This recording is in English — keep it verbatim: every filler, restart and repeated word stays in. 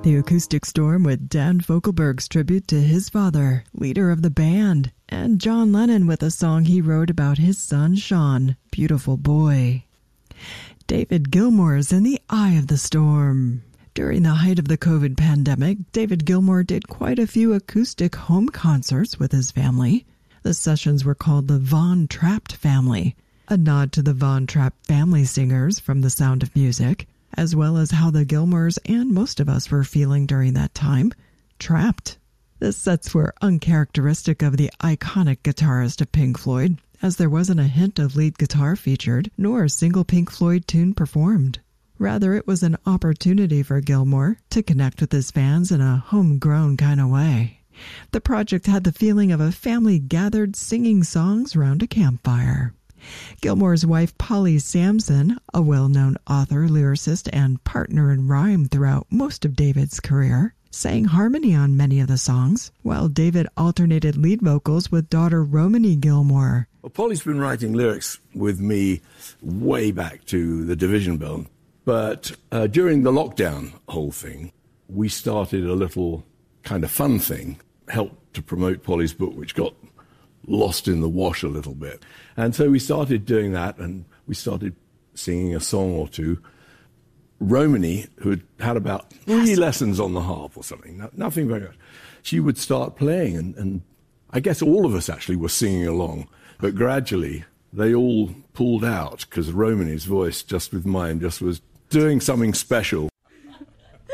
The Acoustic Storm with Dan Fogelberg's tribute to his father, leader of the band, and John Lennon with a song he wrote about his son Sean, Beautiful Boy. David Gilmour's In the Eye of the Storm. During the height of the COVID pandemic, David Gilmour did quite a few acoustic home concerts with his family. The sessions were called the Von Trapp family, a nod to the Von Trapp family singers from The Sound of Music, as well as how the Gilmours and most of us were feeling during that time, trapped. The sets were uncharacteristic of the iconic guitarist of Pink Floyd, as there wasn't a hint of lead guitar featured, nor a single Pink Floyd tune performed. Rather, it was an opportunity for Gilmour to connect with his fans in a homegrown kind of way. The project had the feeling of a family gathered singing songs round a campfire. Gilmour's wife, Polly Samson, a well-known author, lyricist, and partner in rhyme throughout most of David's career, sang harmony on many of the songs, while David alternated lead vocals with daughter Romany Gilmour. Well, Polly's been writing lyrics with me way back to the Division Bell, but uh, during the lockdown whole thing, we started a little kind of fun thing, helped to promote Polly's book, which got lost in the wash a little bit. And so we started doing that, and we started singing a song or two. Romany, who had had about three yes. lessons on the harp or something, no, nothing very much, she would start playing, and, and I guess all of us actually were singing along, but gradually they all pulled out because Romany's voice, just with mine, just was doing something special.